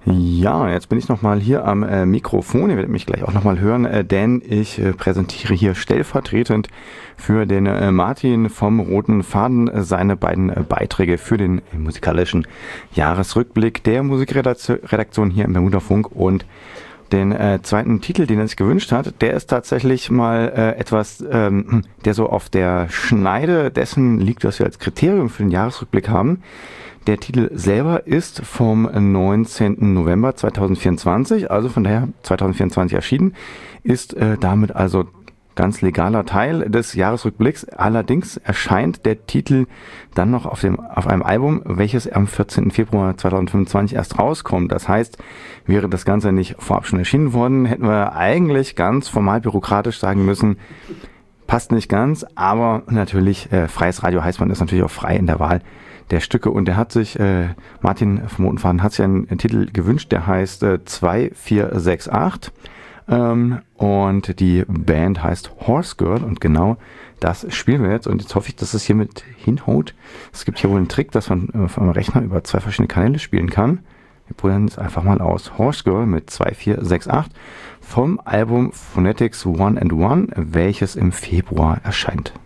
Ja, jetzt bin ich nochmal hier am Mikrofon. Ihr werdet mich gleich auch nochmal hören, denn ich präsentiere hier stellvertretend für den Martin vom Roten Faden seine beiden Beiträge für den musikalischen Jahresrückblick der Musikredaktion hier im Bermuda-Funk. Und den zweiten Titel, den er sich gewünscht hat, der ist tatsächlich mal etwas, der so auf der Schneide dessen liegt, was wir als Kriterium für den Jahresrückblick haben. Der Titel selber ist vom 19. November 2024, also von daher 2024 erschienen, ist damit also ganz legaler Teil des Jahresrückblicks. Allerdings erscheint der Titel dann noch auf einem Album, welches am 14. Februar 2025 erst rauskommt. Das heißt, wäre das Ganze nicht vorab schon erschienen worden, hätten wir eigentlich ganz formal bürokratisch sagen müssen, passt nicht ganz, aber natürlich, freies Radio heißt, man ist natürlich auch frei in der Wahl der Stücke. Und er hat sich, Martin vom Roten Faden hat sich einen Titel gewünscht, der heißt 2468. Und die Band heißt Horse Girl und genau das spielen wir jetzt. Und jetzt hoffe ich, dass es hier mit hinhaut. Es gibt hier wohl einen Trick, dass man auf einem Rechner über zwei verschiedene Kanäle spielen kann. Wir probieren es einfach mal aus. Horse Girl mit 2468 vom Album Phonetics 1 and 1, welches im Februar erscheint.